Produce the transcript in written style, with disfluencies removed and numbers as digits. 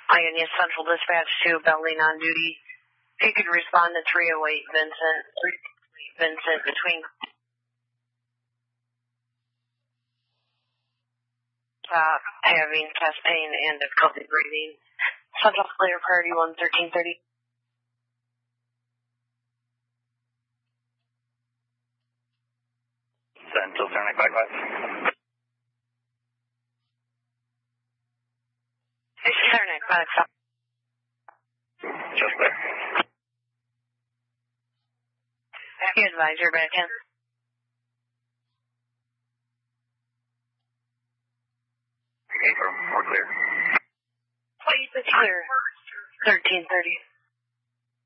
Ionia Central Dispatch to Belling on duty. If you could respond to 308 Vincent. 308 Vincent between having chest pain and difficulty breathing. Central clear, priority 11330. Central, turn back left. Turn back. Just there. You advise your back in. Okay, we're clear. Clear. 1330.